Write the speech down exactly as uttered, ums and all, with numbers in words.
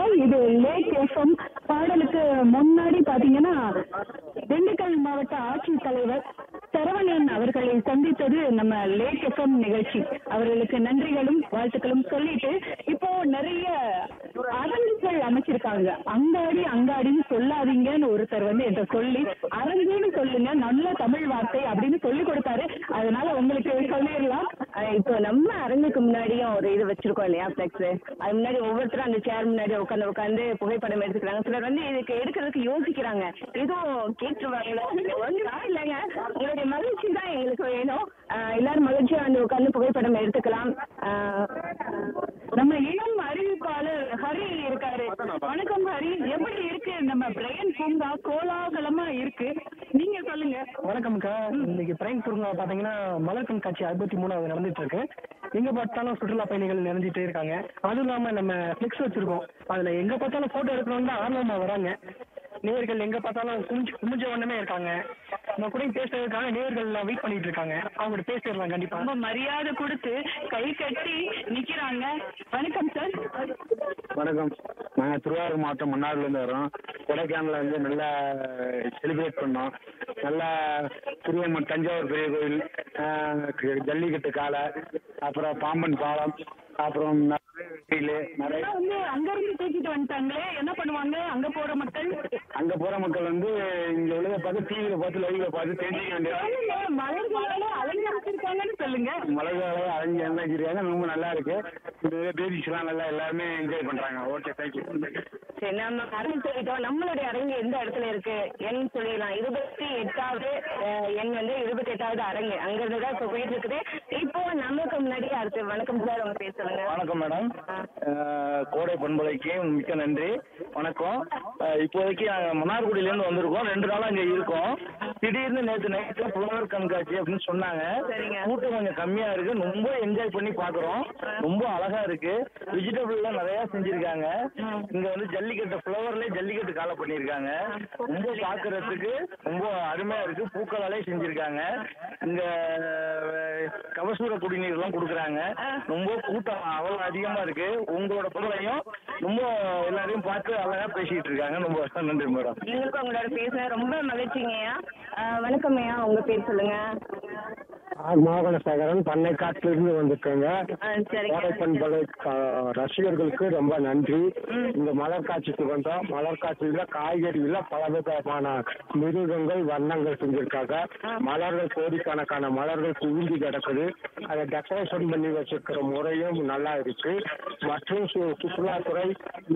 வணக்கம். இது லேக் எஃப்எம். பாடலுக்கு முன்னாடி பாத்தீங்கன்னா திண்டுக்கல் மாவட்ட ஆட்சித்தலைவர் சரவணன் அவர்களை சந்தித்தது நம்ம லேக் எஃப்எம் நிகழ்ச்சி. அவர்களுக்கு நன்றிகளும் வாழ்த்துக்களும் சொல்லிட்டு இப்போ நிறைய அரங்குகள் அமைச்சிருக்காங்க. அங்காடி அங்காடின்னு சொல்லாதீங்கன்னு ஒருத்தர் வந்து என்கிட்ட சொல்லி அரங்குன்னு சொல்லுங்க, நல்ல தமிழ் வார்த்தை அப்படின்னு சொல்லி கொடுத்தாரு. அதனால உங்களுக்கு சொல்லிடலாம். அஹ் இப்போ நம்ம அரங்குக்கு முன்னாடியும் ஒரு இது வச்சிருக்கோம் இல்லையா, ஃபிளெக்ஸ். அது முன்னாடி ஒவ்வொருத்தரும் அந்த சேர் முன்னாடி உட்காந்து உட்காந்து புகைப்படம் எடுத்துக்கிறாங்க. சிலர் வந்து இதுக்கு எடுக்கிறதுக்கு யோசிக்கிறாங்க, எதுவும் கேட்டுருவாங்களோ. ஒன்றும் இல்லைங்க, உங்களுடைய மகிழ்ச்சி தான் எங்களுக்கு வேணும். அஹ் எல்லாரும் மகிழ்ச்சியா வந்து உட்காந்து புகைப்படம் எடுத்துக்கலாம். அஹ் நம்ம இளம் அறிவிப்பாளர் ஹரி இருக்காரு. வணக்கம் ஹரி, எப்படி இருக்கு நம்ம பிரைன் பூங்கா? கோலாகலமா இருக்கு, நீங்க சொல்லுங்க. வணக்கம்க்கா. இன்னைக்கு பிரைன் பூங்கா பாத்தீங்கன்னா மலர் கண்காட்சி அறுபத்தி மூணாவது நடந்துட்டு இருக்கு. எங்க பார்த்தாலும் சுற்றுலா பயணிகள் நிறைஞ்சிட்டே இருக்காங்க. அதுவும் இல்லாம நம்ம ஃபிளெக்ஸ் வச்சிருக்கோம். அதுல எங்க பார்த்தாலும் போட்டோ எடுக்கணும்னு தான் ஆர்வமா வராங்க. நேயர்கள் எங்க பார்த்தாலும் குமிஞ்சு குமிஞ்ச வண்ணமே இருக்காங்க. நம்ம கூட பேசுறதுக்காக நேயர்கள் வெயிட் பண்ணிட்டு இருக்காங்க. அவங்க பேசிடலாம் கண்டிப்பா. ரொம்ப மரியாதை கொடுத்து கை கட்டி நிக்கிறாங்க. வணக்கம் சார். வணக்கம். நாங்கள் திருவாரூர் மாவட்டம் மன்னார்லேருந்து வரோம். கொடைக்கானலில் வந்து நல்லா செலிப்ரேட் பண்ணோம். நல்லா திருவண்ணாமலை தஞ்சாவூர் பெரிய கோயில், ஆஹ் ஜல்லிக்கட்டு காளை, அப்புறம் பாம்பன் பாலம், அப்புறம் நிறைய நிறைய ஆனா வந்து அங்க இருந்து தூக்கிட்டு வந்துட்டாங்களே, என்ன பண்ணுவாங்க அங்க போற மக்கள்? அங்கே போகிற மக்கள் வந்து இங்கே உள்ளதை பார்த்து டிவியில் பார்த்து லைவில் பார்த்து தெரிஞ்சுக்க வேண்டியது. சொல்லுங்க, மலர்களால அலங்கரிச்சிருக்காங்கன்னு சொல்லுங்க. மலைகளை அரைஞ்சி அலங்கரிச்சிருக்காங்க. ரொம்ப நல்லா இருக்கு. இந்த பேபிஸ்லாம் நல்லா எல்லாருமே என்ஜாய் பண்ணுறாங்க. Okay, thank you. சரி, நம்ம அரங்கு சொல்லிட்டோம். நம்மளுடைய அரங்கு எந்த இடத்துல இருக்கு எண் சொல்லிடலாம். இருபத்தி எட்டாவது அஹ், எண் வந்து இருபத்தி எட்டாவது அரங்கு அங்கிருந்து தான் இப்போ போயிட்டு இருக்குது. இப்போ நமக்கு முன்னாடி அடுத்து வணக்கம் சார், உங்க பேர் சொல்லுங்க. வணக்கம் மேடம். அஹ், கோடை பண்பலைக்கு மிக்க நன்றி. வணக்கம். அஹ், இப்போதைக்கு நாங்கள் மன்னார்குடியிலேருந்து வந்திருக்கோம். ரெண்டு நாளாக இங்கே இருக்கோம். திடீர்னு நேற்று நைட்டில் புலவர் கண்காட்சி அப்படின்னு சொன்னாங்க. சரிங்க. கூட்டம் கொஞ்சம் கம்மியாக இருக்கு. ரொம்ப என்ஜாய் பண்ணி பார்க்குறோம். ரொம்ப அழகா இருக்கு. வெஜிடபிள்லாம் நிறையா செஞ்சுருக்காங்க. இங்கே வந்து ஜல்லிக்கட்டு ஃப்ளவர்லேயே ஜல்லிக்கட்டு காலை பண்ணியிருக்காங்க. ரொம்ப பார்க்கறதுக்கு ரொம்ப அருமையாக இருக்கு. பூக்களாலே செஞ்சுருக்காங்க. இங்கே கபசூர குடிநீர்லாம் கொடுக்குறாங்க. ரொம்ப கூட்டம் அவ்வளோ அதிகமாக இருக்கு. உங்களோட பொருளையும் ரொம்ப எல்லாரையும் பார்த்து அழகாக பேசிட்டு இருக்காங்க. ரொம்ப நன்றி மேடம். எங்களுக்கும் உங்களோட பேசுன ரொம்ப மகிழ்ச்சிங்கய்யா. அஹ், வணக்கம் ஐயா, உங்க பேர் சொல்லுங்க. மோகனசேகரன் பண்ணை காட்டிலிருந்து வந்திருக்கேங்க. அஹ், சரிங்க. கோடை பண்பலை ரசிகர்களுக்கு ரொம்ப நன்றி. இந்த மலர் காட்சிக்கு வந்தோம். மலர் காட்சியில காய்கறியில பல விதமான மிருகங்கள் வண்ணங்கள் செஞ்சிருக்காங்க. மலர்கள் கோடிக்கணக்கான மலர்கள் குவிஞ்சு கிடக்குது. அதை டெக்கரேஷன் பண்ணி வச்சிருக்கிற முறையும் நல்லா இருக்கு. மற்றும் சு- சுற்றுலாத்துறை